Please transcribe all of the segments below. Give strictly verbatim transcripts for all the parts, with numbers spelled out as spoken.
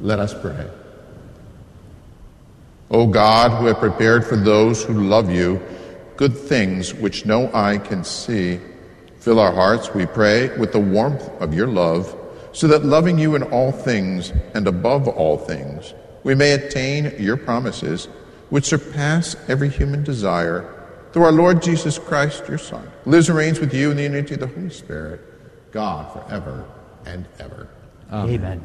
Let us pray. O God, who have prepared for those who love you good things which no eye can see, fill our hearts, we pray, with the warmth of your love, so that loving you in all things and above all things, we may attain your promises, which surpass every human desire, through our Lord Jesus Christ, your Son, who lives and reigns with you in the unity of the Holy Spirit, God, forever and ever. Amen. Amen.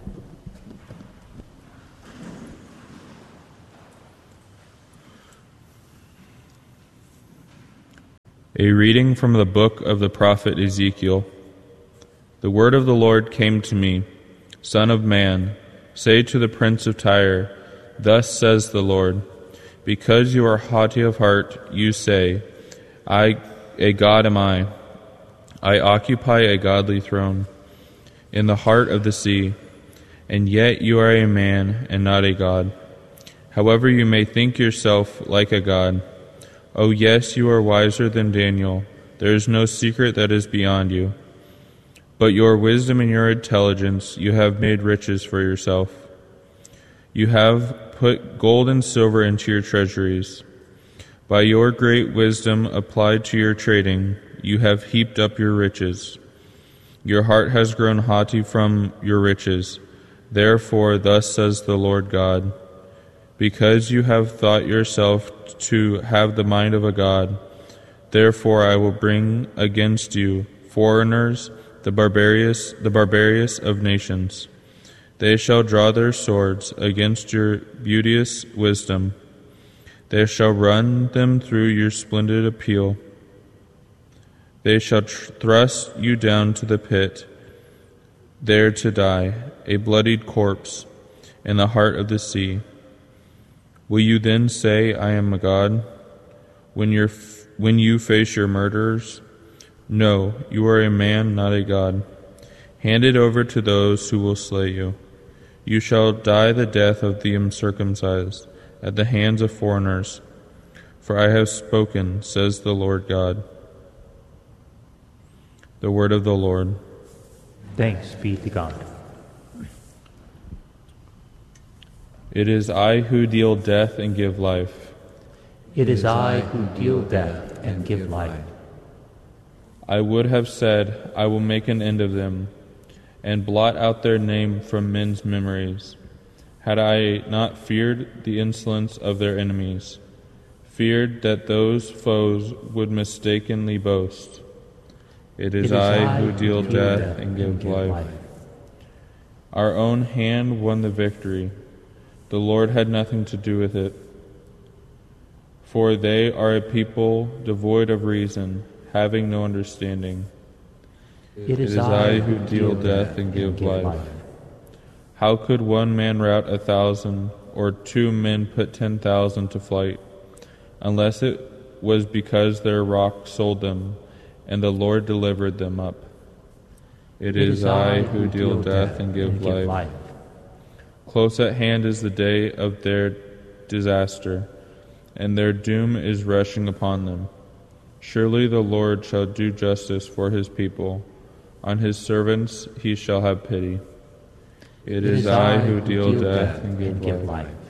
A reading from the book of the prophet Ezekiel. The word of the Lord came to me, Son of man, say to the prince of Tyre, Thus says the Lord, because you are haughty of heart, you say, I, a god am I. I occupy a godly throne in the heart of the sea, and yet you are a man and not a god. However, you may think yourself like a god. Oh yes, you are wiser than Daniel. There is no secret that is beyond you. But your wisdom and your intelligence you have made riches for yourself. You have put gold and silver into your treasuries. By your great wisdom applied to your trading, you have heaped up your riches. Your heart has grown haughty from your riches. Therefore, thus says the Lord God, because you have thought yourself to have the mind of a god, therefore I will bring against you foreigners, the barbarous, the barbarous of nations. They shall draw their swords against your beauteous wisdom. They shall run them through your splendid appeal. They shall tr- thrust you down to the pit, there to die, a bloodied corpse, in the heart of the sea. Will you then say, I am a god, when, you're f- when you face your murderers? No, you are a man, not a god. Hand it over to those who will slay you. You shall die the death of the uncircumcised, at the hands of foreigners. For I have spoken, says the Lord God. The word of the Lord. Thanks be to God. It is I who deal death and give life. It is I who deal death and give life. I would have said, I will make an end of them, and blot out their name from men's memories, had I not feared the insolence of their enemies, feared that those foes would mistakenly boast. It is, it is I, I who deal death, death and give, and give life. life. Our own hand won the victory. The Lord had nothing to do with it. For they are a people devoid of reason, having no understanding. It is, it is I, I who deal death and give, and give life. life. How could one man rout a thousand, or two men put ten thousand to flight, unless it was because their rock sold them, and the Lord delivered them up? It, it is, is I who deal death and give, and give life. life. Close at hand is the day of their disaster, and their doom is rushing upon them. Surely the Lord shall do justice for his people. On his servants he shall have pity. It, it is, is I who deal death and give, and give life. life.